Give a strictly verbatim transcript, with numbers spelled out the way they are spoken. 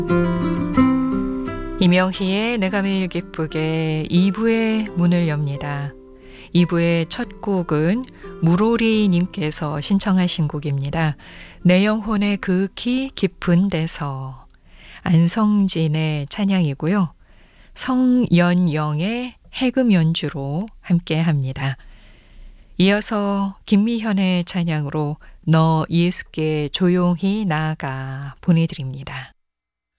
이명희의 내가 매일 기쁘게 이 부의 문을 엽니다. 이 부의 첫 곡은 무로리님께서 신청하신 곡입니다. 내 영혼의 극히 깊은 데서, 안성진의 찬양이고요. 성연영의 해금 연주로 함께합니다. 이어서 김미현의 찬양으로 너 예수께 조용히 나아가 보내드립니다.